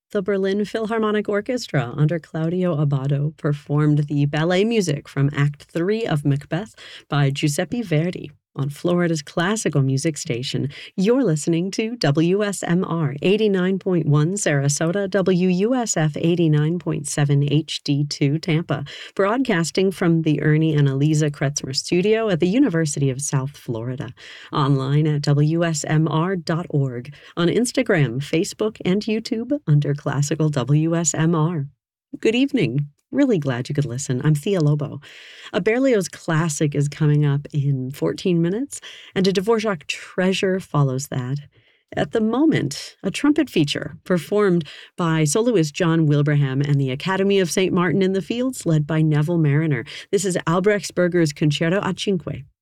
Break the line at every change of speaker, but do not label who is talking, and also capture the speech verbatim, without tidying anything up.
The Berlin Philharmonic Orchestra, under Claudio Abbado, performed the ballet music from Act three of Macbeth by Giuseppe Verdi on Florida's classical music station. You're listening to W S M R eighty-nine point one Sarasota, W U S F eighty-nine point seven H D two Tampa, broadcasting from the Ernie and Eliza Kretzmer studio at the University of South Florida. Online at W S M R dot org, on Instagram, Facebook, and YouTube under Classical W S M R. Good evening. Really glad you could listen. I'm Thea Lobo. A Berlioz classic is coming up in fourteen minutes, and a Dvorak treasure follows that. At the moment, a trumpet feature performed by soloist John Wilbraham and the Academy of Saint Martin in the Fields, led by Neville Mariner. This is Albrechtsberger's Concerto a Cinque.